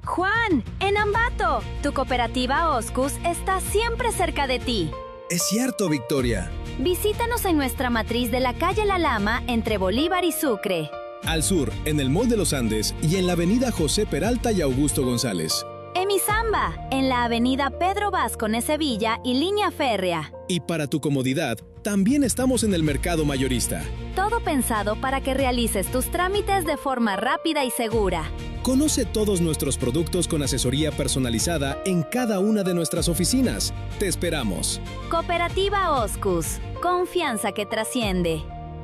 Juan, en Ambato, tu cooperativa Oscus está siempre cerca de ti. Es cierto, Victoria. Visítanos en nuestra matriz de la calle La Lama entre Bolívar y Sucre. Al sur, en el Mall de los Andes y en la avenida José Peralta y Augusto González. Emisamba, en la avenida Pedro Vázquez Sevilla y Línea Férrea. Y para tu comodidad, también estamos en el mercado mayorista. Todo pensado para que realices tus trámites de forma rápida y segura. Conoce todos nuestros productos con asesoría personalizada en cada una de nuestras oficinas. Te esperamos. Cooperativa Oscus. Confianza que trasciende.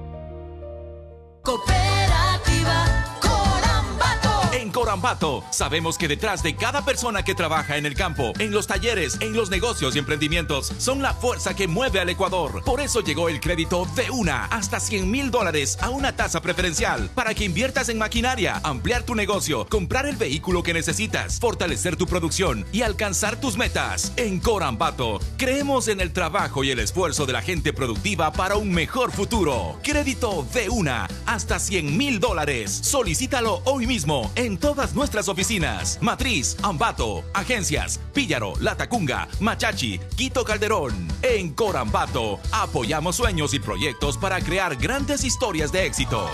Cooperativa Corambato. En Corambato, sabemos que detrás de cada persona que trabaja en el campo, en los talleres, en los negocios y emprendimientos, son la fuerza que mueve al Ecuador. Por eso llegó el crédito de una hasta $100,000 a una tasa preferencial para que inviertas en maquinaria, ampliar tu negocio, comprar el vehículo que necesitas, fortalecer tu producción y alcanzar tus metas. En Corambato, creemos en el trabajo y el esfuerzo de la gente productiva para un mejor futuro. Crédito de una hasta $100,000. Solicítalo hoy mismo en todas nuestras oficinas. Matriz, Ambato, agencias, Píllaro, Latacunga, Machachi, Quito Calderón. En Corambato, apoyamos sueños y proyectos para crear grandes historias de éxito.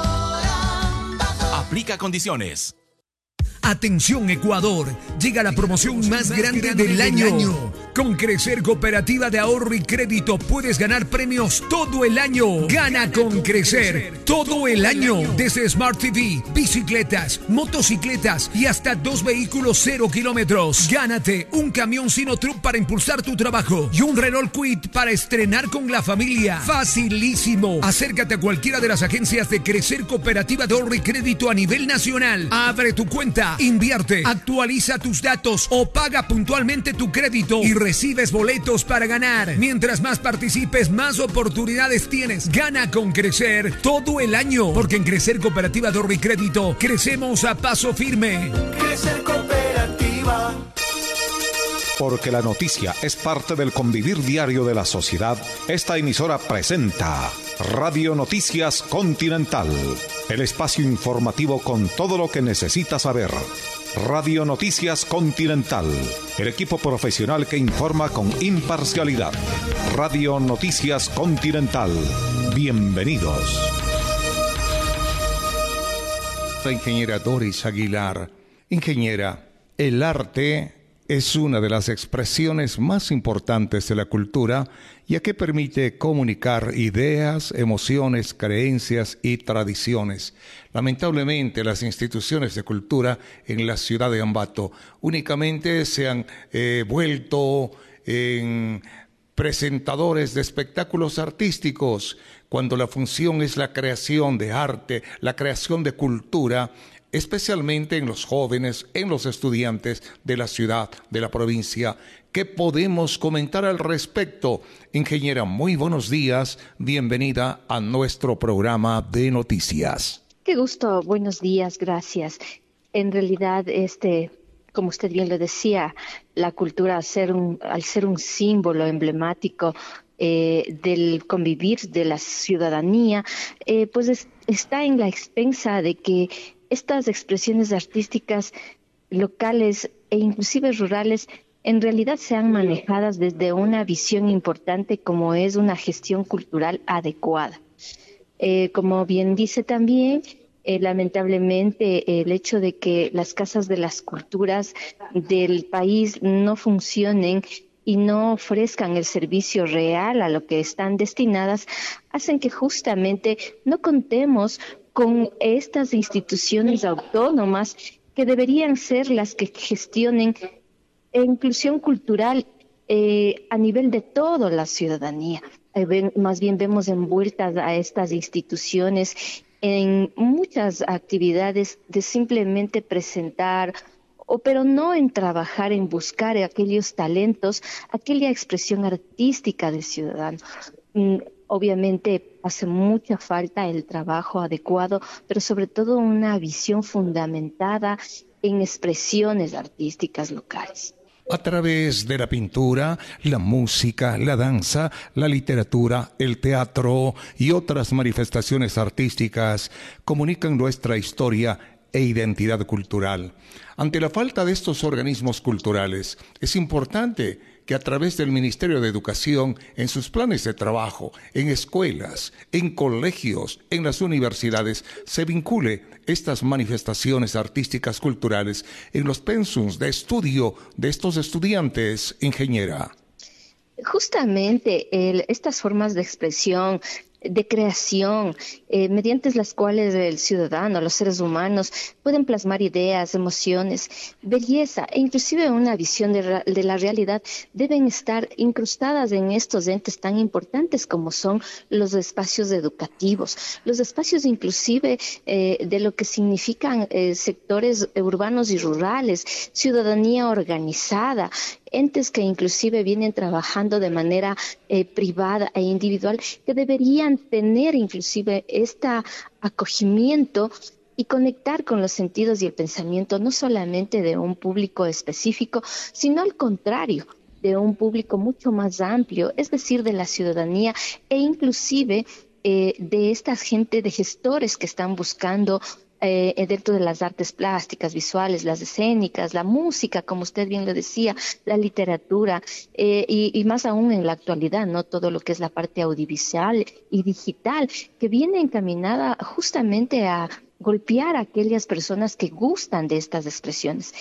Aplica condiciones. Atención Ecuador, llega la promoción más grande del año. Con Crecer Cooperativa de Ahorro y Crédito puedes ganar premios todo el año. Gana con Crecer todo el año. Desde Smart TV, bicicletas, motocicletas y hasta 2 vehículos 0 kilómetros. Gánate un camión Sinotruck para impulsar tu trabajo y un Renault Kwid para estrenar con la familia. Facilísimo. Acércate a cualquiera de las agencias de Crecer Cooperativa de Ahorro y Crédito a nivel nacional. Abre tu cuenta, invierte, actualiza tus datos o paga puntualmente tu crédito y recibes boletos para ganar. Mientras más participes, más oportunidades tienes. Gana con Crecer todo el año, porque en Crecer Cooperativa de Ahorro y Crédito crecemos a paso firme. Crecer Cooperativa. Porque la noticia es parte del convivir diario de la sociedad, esta emisora presenta Radio Noticias Continental, el espacio informativo con todo lo que necesitas saber. Radio Noticias Continental, el equipo profesional que informa con imparcialidad. Radio Noticias Continental, bienvenidos. La ingeniera Doris Aguilar. Ingeniera, el arte es una de las expresiones más importantes de la cultura, ya que permite comunicar ideas, emociones, creencias y tradiciones. Lamentablemente, las instituciones de cultura en la ciudad de Ambato únicamente se han vuelto en presentadores de espectáculos artísticos, cuando la función es la creación de arte, la creación de cultura, especialmente en los jóvenes, en los estudiantes de la ciudad, de la provincia. ¿Qué podemos comentar al respecto? Ingeniera, muy buenos días, bienvenida a nuestro programa de noticias. Qué gusto, buenos días, gracias. En realidad, como usted bien lo decía, la cultura al ser un símbolo emblemático del convivir de la ciudadanía, pues está en la expensa de que estas expresiones artísticas locales e inclusive rurales en realidad sean manejadas desde una visión importante como es una gestión cultural adecuada. Como bien dice también, lamentablemente el hecho de que las casas de las culturas del país no funcionen y no ofrezcan el servicio real a lo que están destinadas, hacen que justamente no contemos con estas instituciones autónomas que deberían ser las que gestionen inclusión cultural a nivel de toda la ciudadanía. Más bien vemos envueltas a estas instituciones en muchas actividades de simplemente presentar, pero no en trabajar, en buscar aquellos talentos, aquella expresión artística del ciudadano. Obviamente hace mucha falta el trabajo adecuado, pero sobre todo una visión fundamentada en expresiones artísticas locales. A través de la pintura, la música, la danza, la literatura, el teatro y otras manifestaciones artísticas comunican nuestra historia e identidad cultural. Ante la falta de estos organismos culturales, es importante que a través del Ministerio de Educación, en sus planes de trabajo, en escuelas, en colegios, en las universidades, se vincule estas manifestaciones artísticas culturales en los pensums de estudio de estos estudiantes, ingeniera. Justamente estas formas de expresión, de creación, mediante las cuales el ciudadano, los seres humanos, pueden plasmar ideas, emociones, belleza e inclusive una visión de la realidad, deben estar incrustadas en estos entes tan importantes como son los espacios educativos, los espacios inclusive de lo que significan sectores urbanos y rurales, ciudadanía organizada, entes que inclusive vienen trabajando de manera privada e individual, que deberían tener inclusive este acogimiento y conectar con los sentidos y el pensamiento no solamente de un público específico, sino al contrario, de un público mucho más amplio, es decir, de la ciudadanía e inclusive de esta gente de gestores que están buscando dentro de las artes plásticas, visuales, las escénicas, la música, como usted bien lo decía, la literatura, y más aún en la actualidad, ¿no? Todo lo que es la parte audiovisual y digital, que viene encaminada justamente a golpear a aquellas personas que gustan de estas expresiones.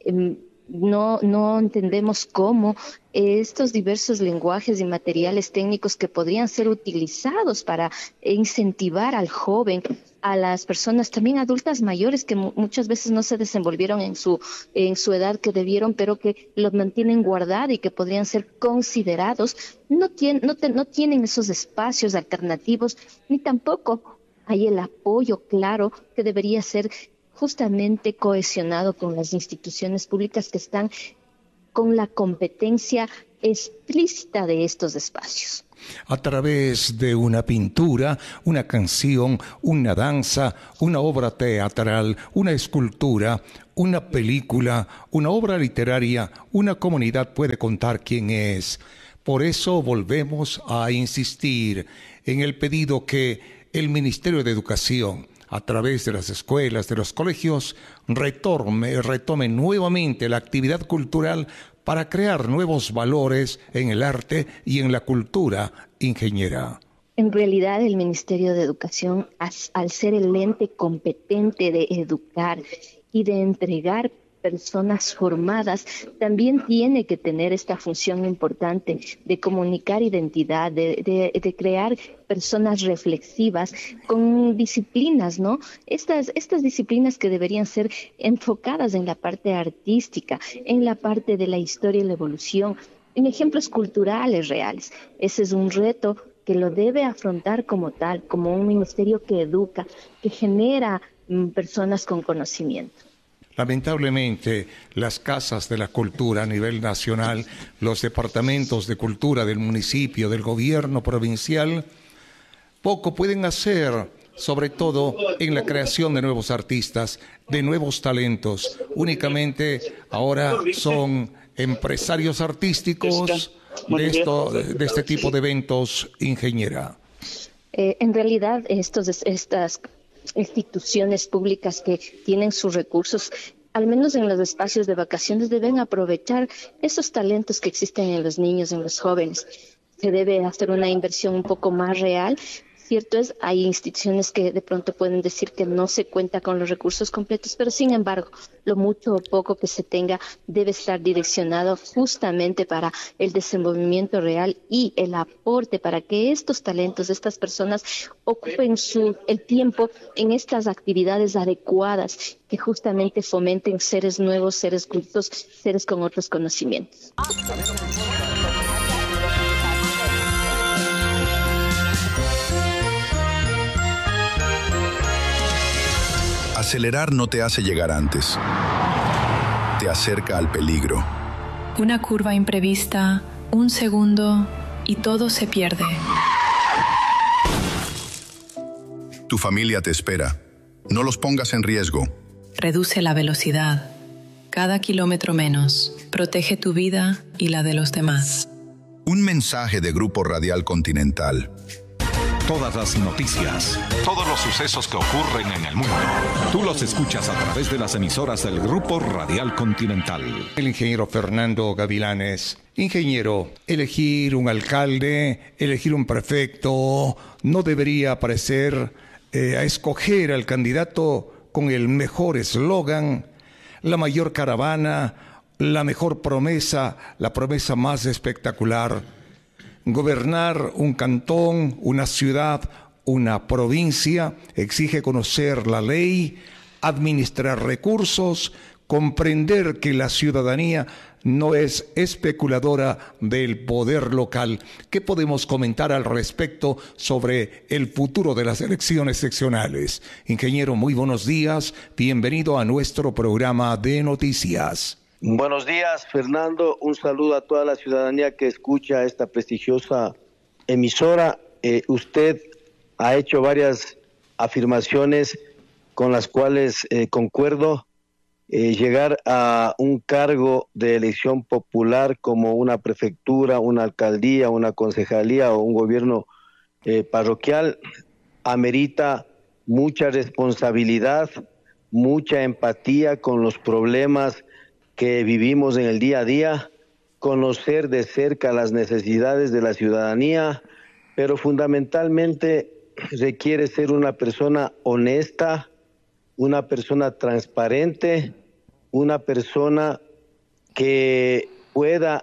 No entendemos cómo estos diversos lenguajes y materiales técnicos que podrían ser utilizados para incentivar al joven, a las personas también adultas mayores que muchas veces no se desenvolvieron en su edad que debieron, pero que los mantienen guardados y que podrían ser considerados, no tienen esos espacios alternativos, ni tampoco hay el apoyo claro que debería ser justamente cohesionado con las instituciones públicas que están con la competencia explícita de estos espacios. A través de una pintura, una canción, una danza, una obra teatral, una escultura, una película, una obra literaria, una comunidad puede contar quién es. Por eso volvemos a insistir en el pedido que el Ministerio de Educación, a través de las escuelas, de los colegios, retome nuevamente la actividad cultural para crear nuevos valores en el arte y en la cultura, ingeniera. En realidad, el Ministerio de Educación, al ser el ente competente de educar y de entregar personas formadas, también tiene que tener esta función importante de comunicar identidad, de crear personas reflexivas con disciplinas, ¿no? Estas disciplinas que deberían ser enfocadas en la parte artística, en la parte de la historia y la evolución, en ejemplos culturales reales. Ese es un reto que lo debe afrontar como tal, como un ministerio que educa, que genera personas con conocimiento. Lamentablemente, las casas de la cultura a nivel nacional, los departamentos de cultura del municipio, del gobierno provincial, poco pueden hacer, sobre todo en la creación de nuevos artistas, de nuevos talentos. Únicamente ahora son empresarios artísticos de este tipo de eventos, ingeniera. En realidad, estas instituciones públicas que tienen sus recursos, al menos en los espacios de vacaciones, deben aprovechar esos talentos que existen en los niños, en los jóvenes. Se debe hacer una inversión un poco más real. Cierto es, hay instituciones que de pronto pueden decir que no se cuenta con los recursos completos, pero sin embargo, lo mucho o poco que se tenga debe estar direccionado justamente para el desenvolvimiento real y el aporte para que estos talentos, estas personas ocupen el tiempo en estas actividades adecuadas que justamente fomenten seres nuevos, seres cultos, seres con otros conocimientos. Acelerar no te hace llegar antes. Te acerca al peligro. Una curva imprevista, un segundo y todo se pierde. Tu familia te espera. No los pongas en riesgo. Reduce la velocidad. Cada kilómetro menos. Protege tu vida y la de los demás. Un mensaje de Grupo Radial Continental. Todas las noticias, todos los sucesos que ocurren en el mundo. Tú los escuchas a través de las emisoras del Grupo Radial Continental. El ingeniero Fernando Gavilanes. Ingeniero, elegir un alcalde, elegir un prefecto, no debería parecer a escoger al candidato con el mejor eslogan, la mayor caravana, la mejor promesa, la promesa más espectacular. Gobernar un cantón, una ciudad, una provincia exige conocer la ley, administrar recursos, comprender que la ciudadanía no es especuladora del poder local. ¿Qué podemos comentar al respecto sobre el futuro de las elecciones seccionales? Ingeniero, muy buenos días. Bienvenido a nuestro programa de noticias. Buenos días, Fernando. Un saludo a toda la ciudadanía que escucha esta prestigiosa emisora. Usted ha hecho varias afirmaciones con las cuales concuerdo. Llegar a un cargo de elección popular como una prefectura, una alcaldía, una concejalía o un gobierno parroquial amerita mucha responsabilidad, mucha empatía con los problemas que vivimos en el día a día, conocer de cerca las necesidades de la ciudadanía, pero fundamentalmente requiere ser una persona honesta, una persona transparente, una persona que pueda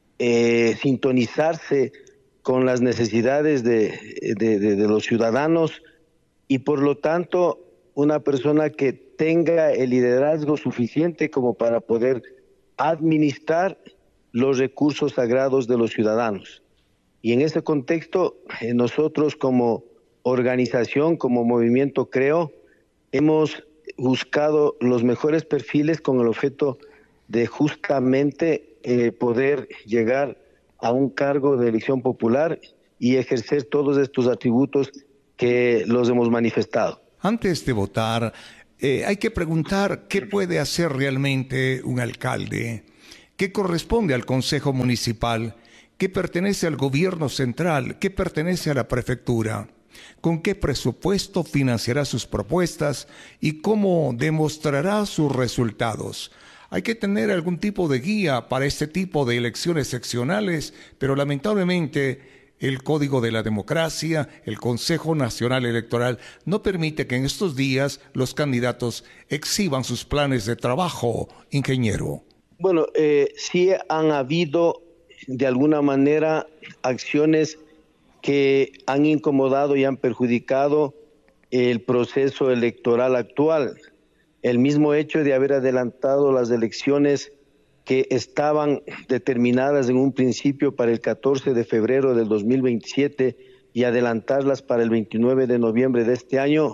sintonizarse con las necesidades de los ciudadanos y por lo tanto una persona que tenga el liderazgo suficiente como para poder administrar los recursos sagrados de los ciudadanos. Y en ese contexto, nosotros como organización, como movimiento CREO, hemos buscado los mejores perfiles con el objeto de justamente poder llegar a un cargo de elección popular y ejercer todos estos atributos que los hemos manifestado. Antes de votar, hay que preguntar qué puede hacer realmente un alcalde, qué corresponde al Consejo Municipal, qué pertenece al gobierno central, qué pertenece a la prefectura. ¿Con qué presupuesto financiará sus propuestas y cómo demostrará sus resultados? Hay que tener algún tipo de guía para este tipo de elecciones seccionales, pero lamentablemente el Código de la Democracia, el Consejo Nacional Electoral, no permite que en estos días los candidatos exhiban sus planes de trabajo, ingeniero. Bueno, sí han habido de alguna manera acciones que han incomodado y han perjudicado el proceso electoral actual. El mismo hecho de haber adelantado las elecciones que estaban determinadas en un principio para el 14 de febrero del 2027 y adelantarlas para el 29 de noviembre de este año,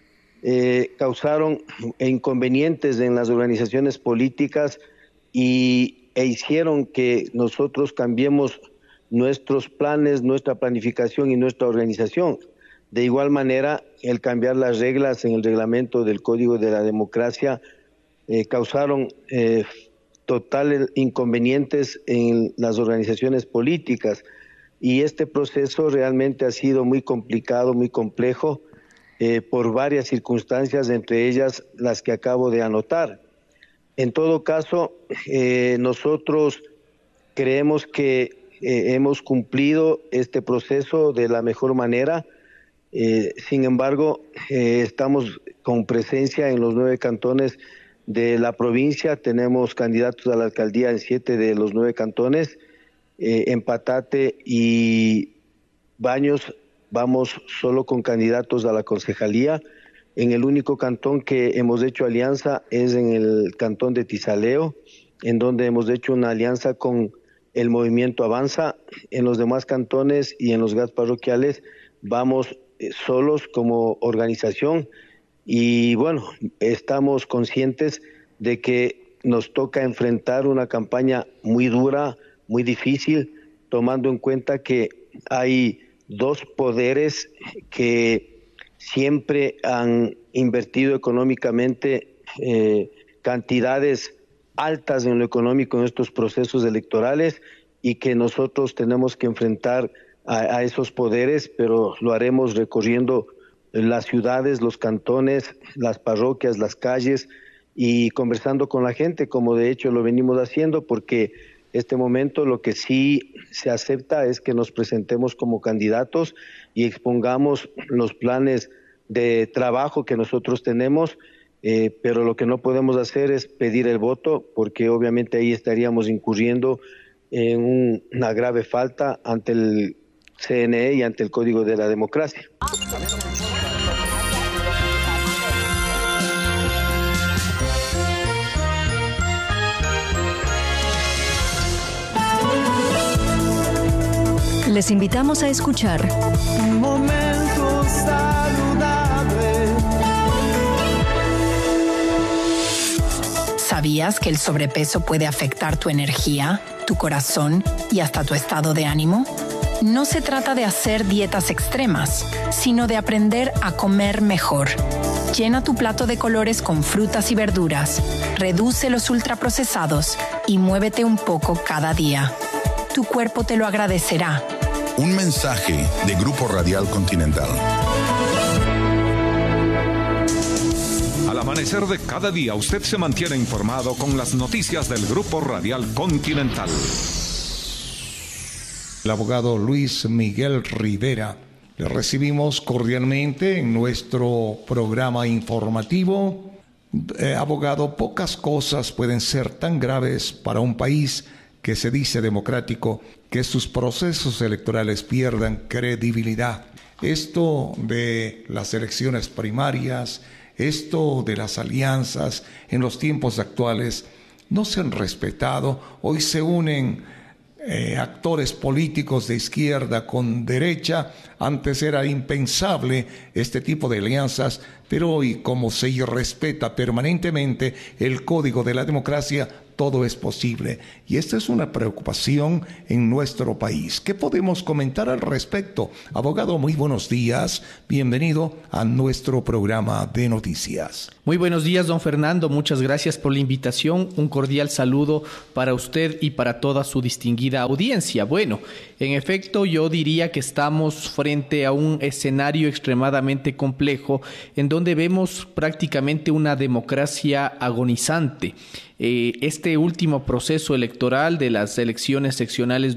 causaron inconvenientes en las organizaciones políticas e hicieron que nosotros cambiemos nuestros planes, nuestra planificación y nuestra organización. De igual manera, el cambiar las reglas en el reglamento del Código de la Democracia causaron totales inconvenientes en las organizaciones políticas y este proceso realmente ha sido muy complicado, muy complejo por varias circunstancias, entre ellas las que acabo de anotar. En todo caso, nosotros creemos que hemos cumplido este proceso de la mejor manera. Sin embargo, estamos con presencia en los 9 cantones de la provincia. Tenemos candidatos a la alcaldía en 7 de los 9 cantones. En Patate y Baños vamos solo con candidatos a la concejalía. En el único cantón que hemos hecho alianza es en el cantón de Tizaleo, en donde hemos hecho una alianza con el movimiento Avanza. En los demás cantones y en los GATS parroquiales vamos solos como organización y bueno, estamos conscientes de que nos toca enfrentar una campaña muy dura, muy difícil, tomando en cuenta que hay 2 poderes que siempre han invertido económicamente cantidades altas en lo económico en estos procesos electorales y que nosotros tenemos que enfrentar a esos poderes, pero lo haremos recorriendo las ciudades, los cantones, las parroquias, las calles y conversando con la gente, como de hecho lo venimos haciendo, porque este momento lo que sí se acepta es que nos presentemos como candidatos y expongamos los planes de trabajo que nosotros tenemos, pero lo que no podemos hacer es pedir el voto, porque obviamente ahí estaríamos incurriendo en una grave falta ante el CNE y ante el Código de la Democracia. Les invitamos a escuchar Un momento saludable. ¿Sabías que el sobrepeso puede afectar tu energía, tu corazón y hasta tu estado de ánimo? No se trata de hacer dietas extremas, sino de aprender a comer mejor. Llena tu plato de colores con frutas y verduras, reduce los ultraprocesados y muévete un poco cada día. Tu cuerpo te lo agradecerá. Un mensaje de Grupo Radial Continental. Al amanecer de cada día, usted se mantiene informado con las noticias del Grupo Radial Continental. El abogado Luis Miguel Rivera. Le recibimos cordialmente en nuestro programa informativo. Abogado, pocas cosas pueden ser tan graves para un país que se dice democrático, que sus procesos electorales pierdan credibilidad. Esto de las elecciones primarias, esto de las alianzas en los tiempos actuales no se han respetado. Hoy se unen actores políticos de izquierda con derecha. Antes era impensable este tipo de alianzas, pero hoy, como se irrespeta permanentemente el código de la democracia, todo es posible. Y esta es una preocupación en nuestro país. ¿Qué podemos comentar al respecto? Abogado, muy buenos días. Bienvenido a nuestro programa de noticias. Muy buenos días, don Fernando. Muchas gracias por la invitación. Un cordial saludo para usted y para toda su distinguida audiencia. Bueno, en efecto, yo diría que estamos frente a un escenario extremadamente complejo en donde vemos prácticamente una democracia agonizante. Este último proceso electoral de las elecciones seccionales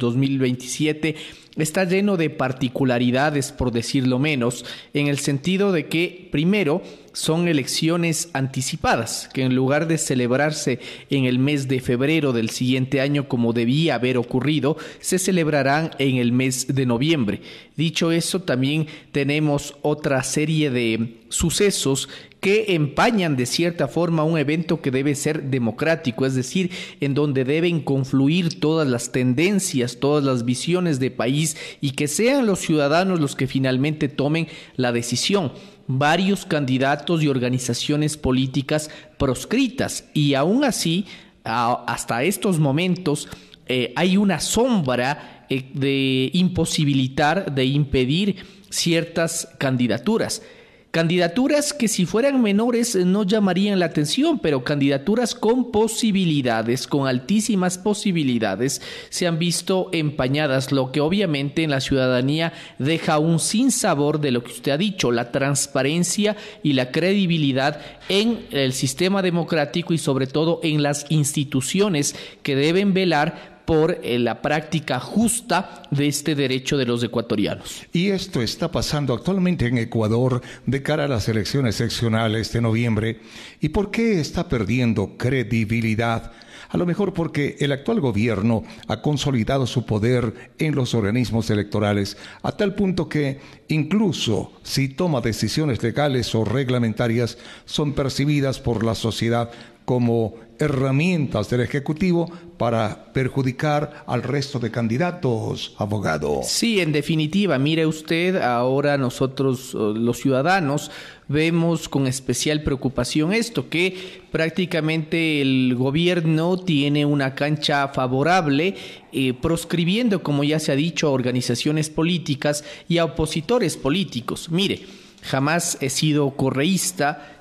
2027 está lleno de particularidades, por decirlo menos, en el sentido de que, primero, son elecciones anticipadas, que en lugar de celebrarse en el mes de febrero del siguiente año como debía haber ocurrido, se celebrarán en el mes de noviembre. Dicho eso, también tenemos otra serie de sucesos que empañan de cierta forma un evento que debe ser democrático, es decir, en donde deben confluir todas las tendencias, todas las visiones de país y que sean los ciudadanos los que finalmente tomen la decisión. Varios candidatos y organizaciones políticas proscritas y aún así, hasta estos momentos, hay una sombra de imposibilitar, de impedir ciertas candidaturas. Candidaturas que si fueran menores no llamarían la atención, pero candidaturas con posibilidades, con altísimas posibilidades, se han visto empañadas, lo que obviamente en la ciudadanía deja un sinsabor de lo que usted ha dicho, la transparencia y la credibilidad en el sistema democrático y sobre todo en las instituciones que deben velar por la práctica justa de este derecho de los ecuatorianos. Y esto está pasando actualmente en Ecuador de cara a las elecciones seccionales de noviembre. ¿Y por qué está perdiendo credibilidad? A lo mejor porque el actual gobierno ha consolidado su poder en los organismos electorales a tal punto que incluso si toma decisiones legales o reglamentarias son percibidas por la sociedad como herramientas del Ejecutivo para perjudicar al resto de candidatos, abogado. Sí, en definitiva, mire usted, ahora nosotros los ciudadanos vemos con especial preocupación esto, que prácticamente el gobierno tiene una cancha favorable, proscribiendo, como ya se ha dicho, a organizaciones políticas y a opositores políticos. Mire, jamás he sido correísta,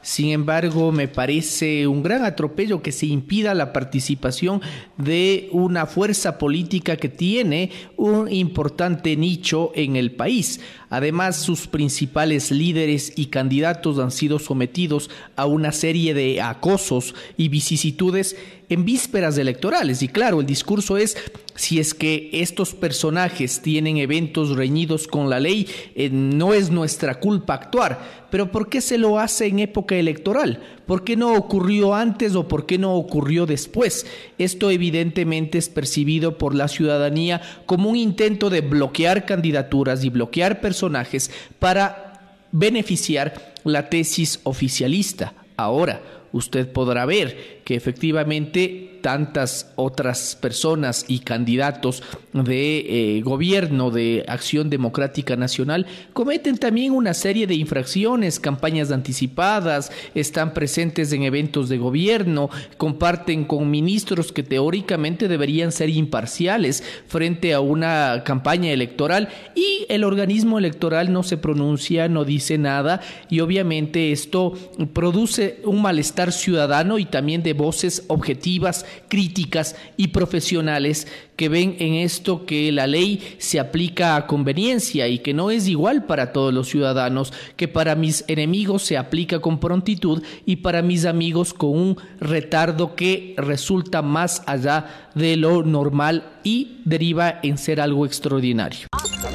Sin embargo, me parece un gran atropello que se impida la participación de una fuerza política que tiene un importante nicho en el país. Además, sus principales líderes y candidatos han sido sometidos a una serie de acosos y vicisitudes en vísperas electorales. Y claro, el discurso es: si es que estos personajes tienen eventos reñidos con la ley, no es nuestra culpa actuar. Pero ¿por qué se lo hace en época electoral? ¿Por qué no ocurrió antes o por qué no ocurrió después? Esto evidentemente es percibido por la ciudadanía como un intento de bloquear candidaturas y bloquear personajes para beneficiar la tesis oficialista. Ahora, usted podrá ver que efectivamente tantas otras personas y candidatos de gobierno de Acción Democrática Nacional cometen también una serie de infracciones, campañas anticipadas, están presentes en eventos de gobierno, comparten con ministros que teóricamente deberían ser imparciales frente a una campaña electoral, y el organismo electoral no se pronuncia, no dice nada, y obviamente esto produce un malestar ciudadano y también de voces objetivas, críticas y profesionales que ven en esto que la ley se aplica a conveniencia y que no es igual para todos los ciudadanos, que para mis enemigos se aplica con prontitud y para mis amigos con un retardo que resulta más allá de lo normal y deriva en ser algo extraordinario.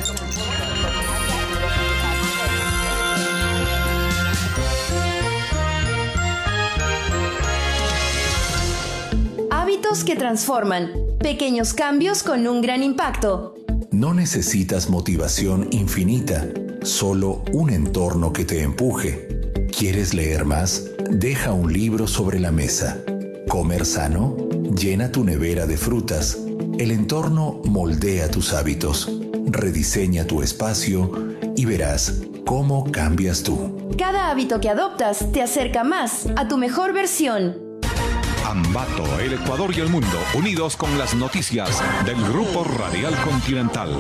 Hábitos que transforman. Pequeños cambios con un gran impacto. No necesitas motivación infinita, solo un entorno que te empuje. ¿Quieres leer más? Deja un libro sobre la mesa. ¿Comer sano? Llena tu nevera de frutas. El entorno moldea tus hábitos. Rediseña tu espacio y verás cómo cambias tú. Cada hábito que adoptas te acerca más a tu mejor versión. Ambato, el Ecuador y el mundo, unidos con las noticias del Grupo Radial Continental.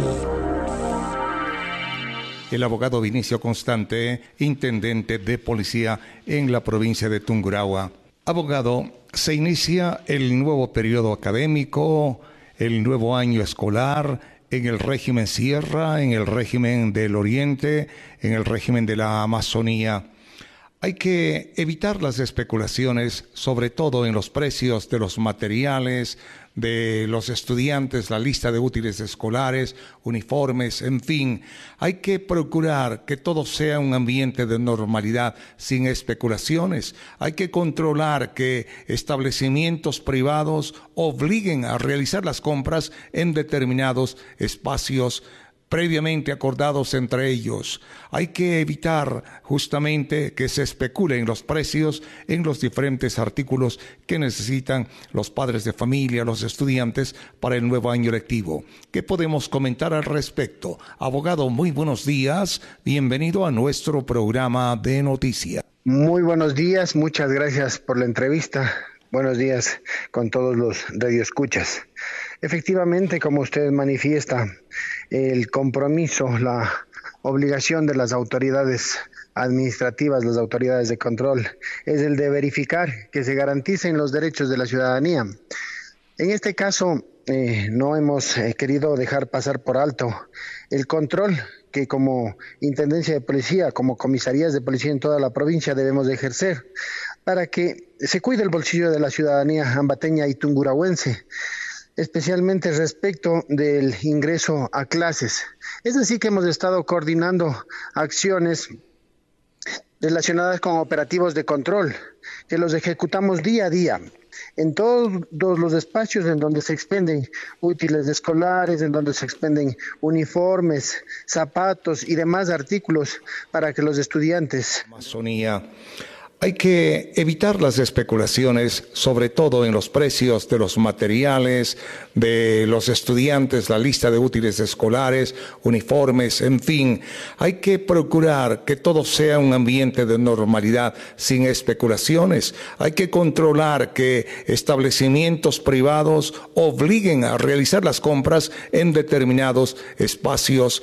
El abogado Vinicio Constante, intendente de policía en la provincia de Tungurahua. Abogado, se inicia el nuevo periodo académico, el nuevo año escolar, en el régimen Sierra, en el régimen del Oriente, en el régimen de la Amazonía. Hay que evitar las especulaciones, sobre todo en los precios de los materiales, de los estudiantes, la lista de útiles escolares, uniformes, en fin. Hay que procurar que todo sea un ambiente de normalidad, sin especulaciones. Hay que controlar que establecimientos privados obliguen a realizar las compras en determinados espacios previamente acordados entre ellos. Hay que evitar justamente que se especule en los precios en los diferentes artículos que necesitan los padres de familia, los estudiantes para el nuevo año lectivo. ¿Qué podemos comentar al respecto? Abogado, muy buenos días. Bienvenido a nuestro programa de noticias. Muy buenos días. Muchas gracias por la entrevista. Buenos días con todos los radioescuchas. Efectivamente, como usted manifiesta, el compromiso, la obligación de las autoridades administrativas, las autoridades de control, es el de verificar que se garanticen los derechos de la ciudadanía. En este caso, no hemos querido dejar pasar por alto el control que como Intendencia de Policía, como comisarías de policía en toda la provincia debemos de ejercer para que se cuide el bolsillo de la ciudadanía ambateña y tungurahuense, especialmente respecto del ingreso a clases. Es decir, que hemos estado coordinando acciones relacionadas con operativos de control, que los ejecutamos día a día, en todos los espacios en donde se expenden útiles escolares, en donde se expenden uniformes, zapatos y demás artículos para que los estudiantes... Amazonía. Hay que evitar las especulaciones, sobre todo en los precios de los materiales, de los estudiantes, la lista de útiles escolares, uniformes, en fin. Hay que procurar que todo sea un ambiente de normalidad, sin especulaciones. Hay que controlar que establecimientos privados obliguen a realizar las compras en determinados espacios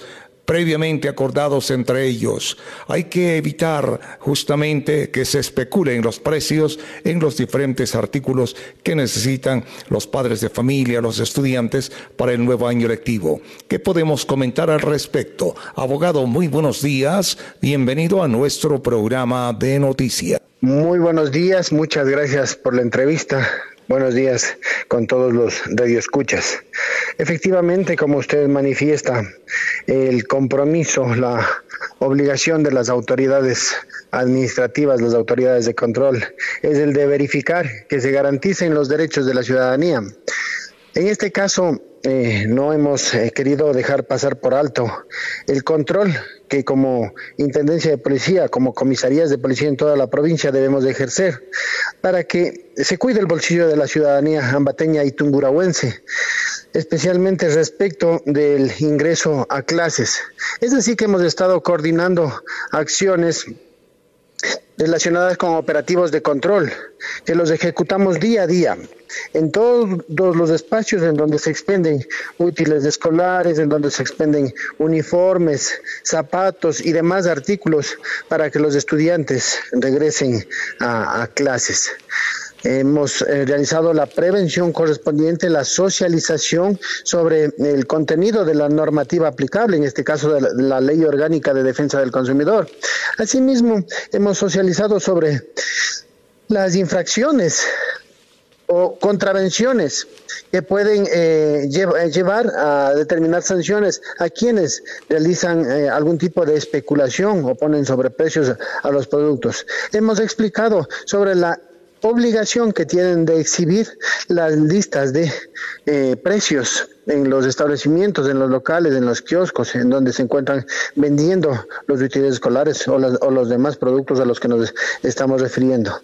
previamente acordados entre ellos. Hay que evitar justamente que se especule en los precios en los diferentes artículos que necesitan los padres de familia, los estudiantes para el nuevo año lectivo. ¿Qué podemos comentar al respecto? Abogado, muy buenos días. Bienvenido a nuestro programa de noticias. Muy buenos días, muchas gracias por la entrevista. Buenos días con todos los radioescuchas. Efectivamente, como usted manifiesta, el compromiso, la obligación de las autoridades administrativas, las autoridades de control, es el de verificar que se garanticen los derechos de la ciudadanía. En este caso, no hemos querido dejar pasar por alto el control que como Intendencia de Policía, como comisarías de policía en toda la provincia debemos de ejercer para que se cuide el bolsillo de la ciudadanía ambateña y tungurahuense, especialmente respecto del ingreso a clases. Es decir, que hemos estado coordinando acciones relacionadas con operativos de control, que los ejecutamos día a día, en todos los espacios en donde se expenden útiles escolares, en donde se expenden uniformes, zapatos y demás artículos para que los estudiantes regresen a clases. Hemos realizado la prevención correspondiente, la socialización sobre el contenido de la normativa aplicable, en este caso de la Ley Orgánica de Defensa del Consumidor. Asimismo, hemos socializado sobre las infracciones o contravenciones que pueden llevar a determinar sanciones a quienes realizan algún tipo de especulación o ponen sobreprecios a los productos. Hemos explicado sobre la obligación que tienen de exhibir las listas de precios en los establecimientos, en los locales, en los kioscos, en donde se encuentran vendiendo los útiles escolares o los demás productos a los que nos estamos refiriendo.